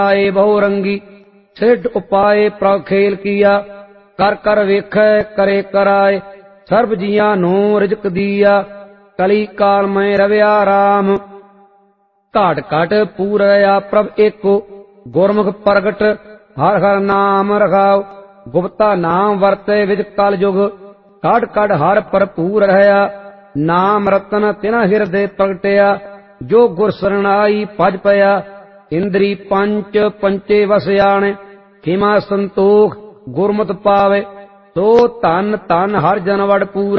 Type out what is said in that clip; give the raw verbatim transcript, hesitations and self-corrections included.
आए बहुरंगी सिद्ध उपाय प्रभ खेल किया कर कर वेखै करे कराए सर्ब जिया नो रिजक दिया कली काल में रव्या राम घाट घाट पूरया प्रभ एको गुरमुख प्रगट हर हर नाम रखाओ गुप्ता नाम वरते विच कल युग काढ़ काढ़ हर भरपूर रहया नाम रतन तिना हिरदे प्रगटया जो गुर शरण आई भज पया इंद्री पंच पंचे वस आने खिमा संतोख गुरमत पावे सो धन धन हर जन वड पूरा।